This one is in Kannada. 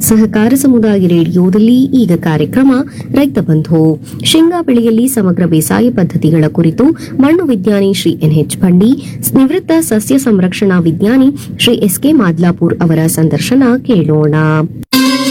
ಸಹಕಾರ ಸಮುದಾಯ ರೇಡಿಯೋದಲ್ಲಿ ಈಗ ಕಾರ್ಯಕ್ರಮ ರೈತ ಬಂಧು. ಶೇಂಗಾ ಬೆಳೆಯಲ್ಲಿ ಸಮಗ್ರ ಬೇಸಾಯ ಪದ್ಧತಿಗಳ ಕುರಿತು ಮಣ್ಣು ವಿಜ್ಞಾನಿ ಶ್ರೀ ಎನ್ಎಚ್ ಬಂಡಿ, ನಿವೃತ್ತ ಸಸ್ಯ ಸಂರಕ್ಷಣಾ ವಿಜ್ಞಾನಿ ಶ್ರೀ ಎಸ್ಕೆ ಮಾದ್ಲಾಪುರ್ ಅವರ ಸಂದರ್ಶನ ಕೇಳೋಣ.